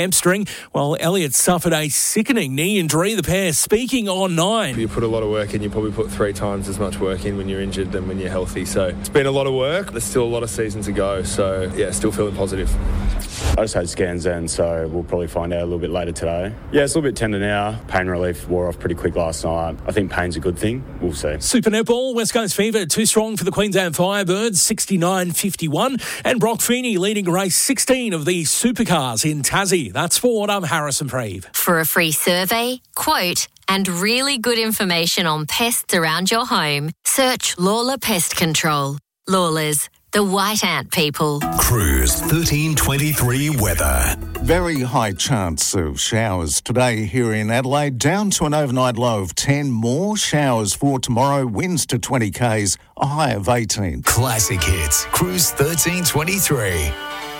hamstring, while Elliott suffered a sickening knee injury. The pair speaking on 9. You put a lot of work in. You probably put 3 times as much work in when you're injured than when you're healthy. So it's been a lot of work. There's still a lot of season to go. So, yeah, still feeling positive. I just had scans then, so we'll probably find out a little bit later today. Yeah, it's a little bit tender now. Pain relief wore off pretty quick last night. I think pain's a good thing. We'll see. Super Netball, West Coast Fever, too strong for the Queensland Firebirds, 69-51. And Brock Feeney leading race 16 of the supercars in Tassie. That's Sport. I'm Harrison Preeve. For a free survey, quote, and really good information on pests around your home, search Lawler Pest Control. Lawlers, the white ant people. Cruise 1323 weather. Very high chance of showers today here in Adelaide, down to an overnight low of 10. More showers for tomorrow, winds to 20 k's, a high of 18. Classic hits. Cruise 1323.